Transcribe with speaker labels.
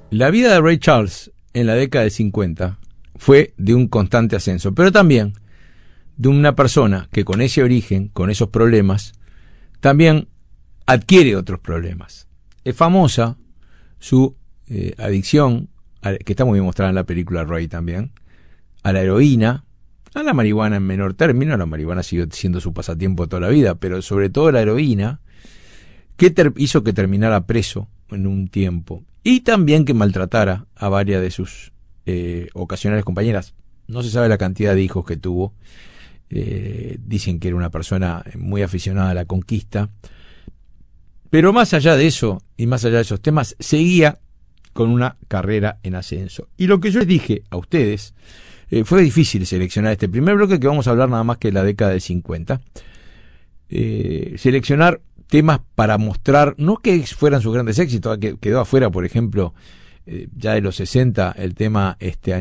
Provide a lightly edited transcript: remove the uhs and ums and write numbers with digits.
Speaker 1: La vida de Ray Charles en la década de 50 fue de un constante ascenso, pero también de una persona que con ese origen, con esos problemas, también adquiere otros problemas. Es famosa su adicción, que está muy bien mostrada en la película Ray también, a la heroína, a la marihuana en menor término. La marihuana siguió siendo su pasatiempo toda la vida, pero sobre todo la heroína, que hizo que terminara preso en un tiempo, y también que maltratara a varias de sus ocasionales compañeras. No se sabe la cantidad de hijos que tuvo. Dicen que era una persona muy aficionada a la conquista, pero más allá de eso y más allá de esos temas, seguía con una carrera en ascenso. Y lo que yo les dije a ustedes, fue difícil seleccionar este primer bloque, que vamos a hablar nada más que de la década del 50, seleccionar temas para mostrar, no que fueran sus grandes éxitos, que quedó afuera, por ejemplo, ya de los 60, el tema